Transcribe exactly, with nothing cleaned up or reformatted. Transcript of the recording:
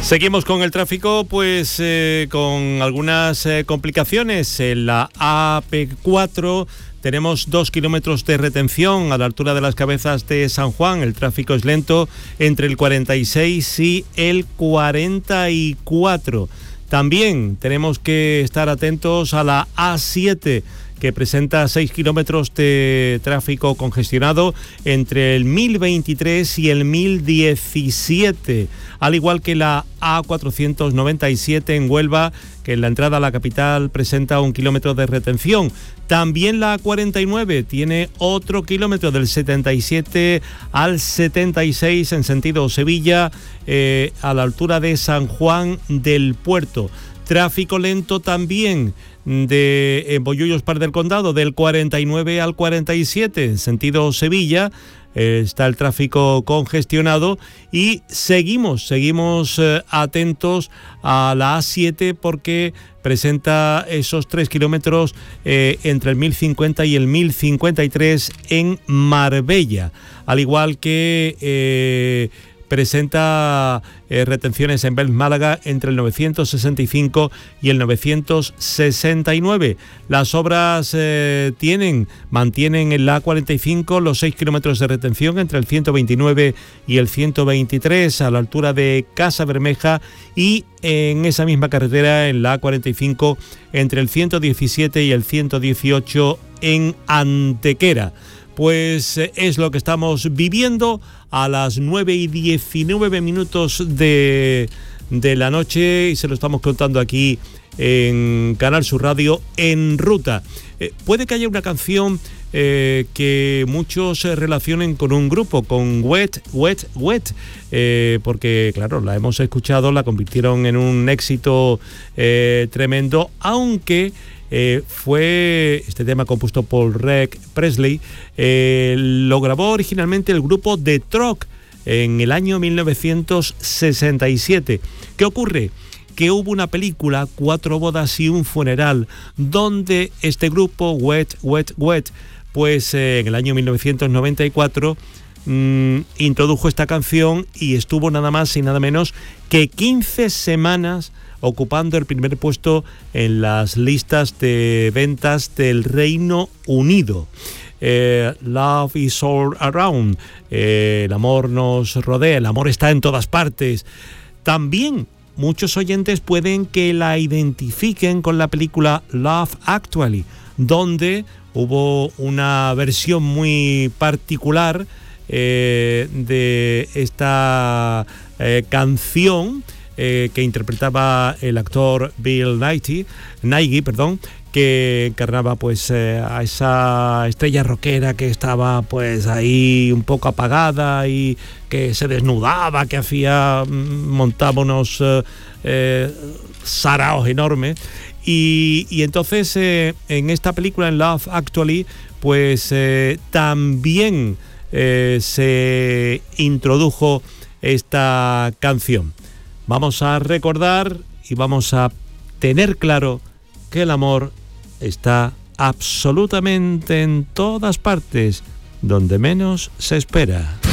Seguimos con el tráfico, pues eh, con algunas eh, complicaciones. En la A P cuatro tenemos dos kilómetros de retención a la altura de las Cabezas de San Juan. El tráfico es lento entre el cuarenta y seis y el cuarenta y cuatro. También tenemos que estar atentos a la A siete, que presenta seis kilómetros de tráfico congestionado entre el mil veintitrés y el mil diecisiete, al igual que la A cuatrocientos noventa y siete en Huelva, que en la entrada a la capital presenta un kilómetro de retención. También la A cuarenta y nueve tiene otro kilómetro del setenta y siete al setenta y seis en sentido Sevilla, eh, a la altura de San Juan del Puerto. Tráfico lento también de en Bollullos Par del Condado, del cuarenta y nueve al cuarenta y siete en sentido Sevilla. Eh, está el tráfico congestionado y seguimos, seguimos eh, atentos a la A siete porque presenta esos tres kilómetros eh, entre el mil cincuenta y el mil cincuenta y tres en Marbella, al igual que eh, presenta eh, retenciones en Belz Málaga entre el novecientos sesenta y cinco y el novecientos sesenta y nueve. Las obras eh, tienen, mantienen en la A cuarenta y cinco los seis kilómetros de retención entre el ciento veintinueve y el ciento veintitrés a la altura de Casa Bermeja, y en esa misma carretera en la A cuarenta y cinco entre el ciento diecisiete y el ciento dieciocho en Antequera. Pues es lo que estamos viviendo a las nueve y diecinueve minutos de, de la noche, y se lo estamos contando aquí en Canal Sur Radio En Ruta. Eh, puede que haya una canción eh, que muchos eh, relacionen con un grupo, con Wet, Wet, Wet, eh, porque claro, la hemos escuchado, la convirtieron en un éxito eh, tremendo, aunque... Eh, fue este tema compuesto por Rick Presley, eh, lo grabó originalmente el grupo The Truck en el año mil novecientos sesenta y siete. ¿Qué ocurre? Que hubo una película, Cuatro bodas y un funeral, donde este grupo, Wet, Wet, Wet, pues eh, en el año mil novecientos noventa y cuatro mmm, introdujo esta canción y estuvo nada más y nada menos que quince semanas ocupando el primer puesto en las listas de ventas del Reino Unido. Eh, Love is all around, eh, el amor nos rodea, el amor está en todas partes. También muchos oyentes pueden que la identifiquen con la película Love Actually, donde hubo una versión muy particular eh, de esta eh, canción Eh, que interpretaba el actor Bill Nighy, Nighy, perdón, que encarnaba pues eh, a esa estrella rockera que estaba pues ahí un poco apagada y que se desnudaba, que hacía, montaba unos eh, eh, saraos enormes. Y, y entonces eh, en esta película, en Love Actually, pues eh, también eh, se introdujo esta canción. Vamos a recordar y vamos a tener claro que el amor está absolutamente en todas partes, donde menos se espera.